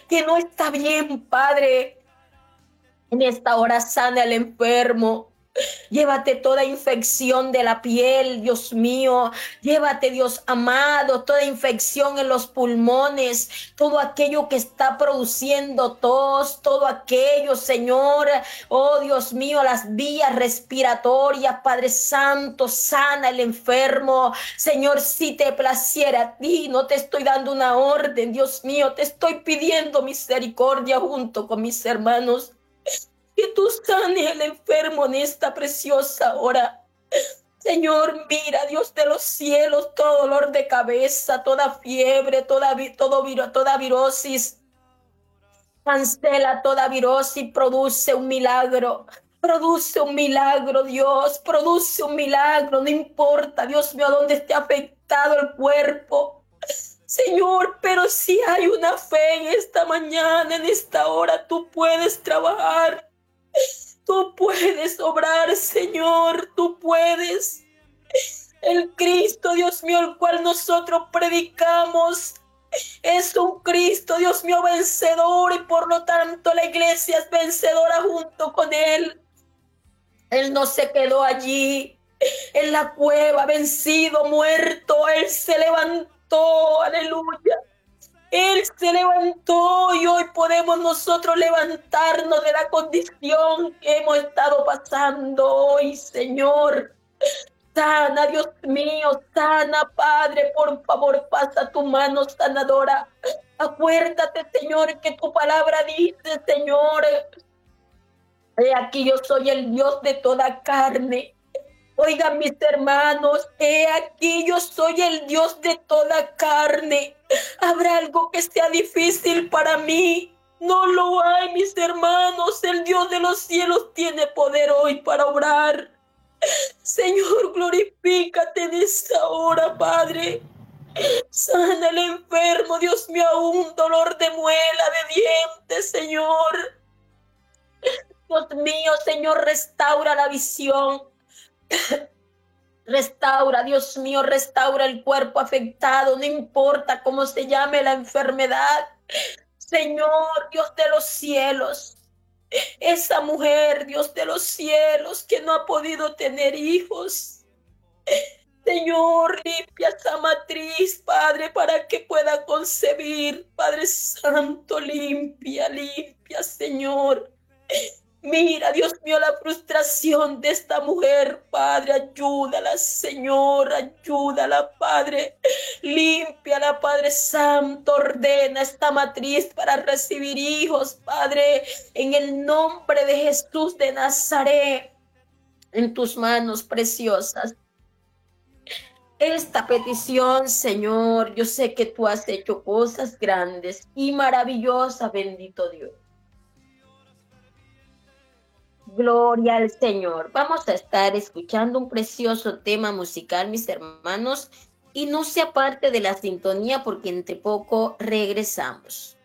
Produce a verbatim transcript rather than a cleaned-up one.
que no está bien, Padre. En esta hora sana al enfermo. Llévate toda infección de la piel, Dios mío. Llévate, Dios amado, toda infección en los pulmones, todo aquello que está produciendo tos, todo aquello, Señor. Oh, Dios mío, las vías respiratorias, Padre Santo, sana el enfermo. Señor, si te placiera a ti, no te estoy dando una orden, Dios mío, te estoy pidiendo misericordia junto con mis hermanos. Que tú sanes el enfermo en esta preciosa hora. Señor, mira, Dios de los cielos, todo dolor de cabeza, toda fiebre, toda, todo, toda virosis. Cancela toda virosis, produce un milagro. Produce un milagro, Dios, produce un milagro. No importa, Dios mío, dónde esté afectado el cuerpo. Señor, pero si hay una fe en esta mañana, en esta hora, tú puedes trabajar. Tú puedes obrar, Señor, tú puedes. El Cristo, Dios mío, el cual nosotros predicamos, es un Cristo, Dios mío, vencedor, y por lo tanto la iglesia es vencedora junto con Él. Él no se quedó allí en la cueva, vencido, muerto. Él se levantó, aleluya. Él se levantó y hoy podemos nosotros levantarnos de la condición que hemos estado pasando hoy, Señor. Sana, Dios mío, sana, Padre, por favor, pasa tu mano sanadora. Acuérdate, Señor, que tu palabra dice, Señor, he aquí yo soy el Dios de toda carne. Oigan, mis hermanos, he aquí yo soy el Dios de toda carne. ¿Habrá algo que sea difícil para mí? No lo hay, mis hermanos. El Dios de los cielos tiene poder hoy para obrar. Señor, glorifícate en esta hora, Padre. Sana al enfermo, Dios mío, un dolor de muela, de dientes, Señor. Dios mío, Señor, restaura la visión. Restaura, Dios mío, restaura el cuerpo afectado, no importa cómo se llame la enfermedad. Señor, Dios de los cielos, esa mujer, Dios de los cielos, que no ha podido tener hijos. Señor, limpia esa matriz, Padre, para que pueda concebir. Padre Santo, limpia, limpia, Señor. Mira, Dios mío, la frustración de esta mujer, Padre, ayúdala, Señor, ayúdala, Padre, límpiala, Padre Santo, ordena esta matriz para recibir hijos, Padre, en el nombre de Jesús de Nazaret, en tus manos preciosas. Esta petición, Señor, yo sé que tú has hecho cosas grandes y maravillosas, bendito Dios. Gloria al Señor. Vamos a estar escuchando un precioso tema musical, mis hermanos, y no se aparte de la sintonía porque entre poco regresamos.